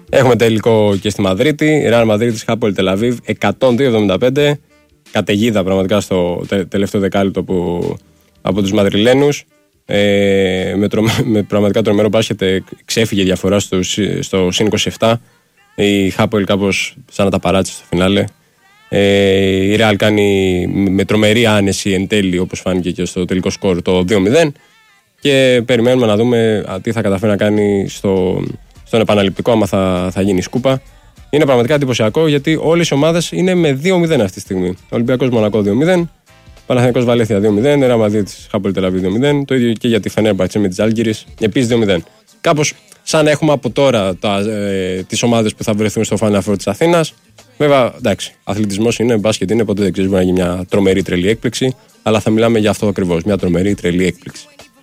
Έχουμε τελικό και στη Μαδρίτη. Ρεάλ Μαδρίτης, Χάπολ Τελαβίβ 102-75. Καταιγίδα πραγματικά στο τελευταίο δεκάλεπτο από τους Μαδριλένους. Με πραγματικά τρομερό μπάσκετ ξέφυγε διαφορά στο συν 27. Η Χάπολ κάπως σαν να τα παράτησε στο φινάλε. Η Ρεάλ κάνει με τρομερή άνεση εν τέλει, όπως φάνηκε και στο τελικό σκορ, το 2-0. Και περιμένουμε να δούμε τι θα καταφέρει να κάνει στον επαναληπτικό, άμα θα γίνει σκούπα. Είναι πραγματικά εντυπωσιακό, γιατί όλες οι ομάδες είναι με 2-0 αυτή τη στιγμή. Ολυμπιακός Μονακό 2-0, Παναθηναϊκός Βαλένθια 2-0, Ρεάλ Μαδρίτης Χάπολ Τελαβίβ 2-0, το ίδιο και για τη Φενέρμπαχτσε με τη Ζάλγκιρις, επίσης 2-0. Κάπως σαν να έχουμε από τώρα τις ομάδες που θα βρεθούν στο Final Four της Αθήνας. Βέβαια, εντάξει, αθλητισμός είναι, μπάσκετ είναι, ποτέ δεν ξέρεις, μπορεί να γίνει μια τρομερή τρελή έκπληξη, αλλά θα μιλάμε για αυτό ακριβώς, μια τρομερή τρελή έκπληξη.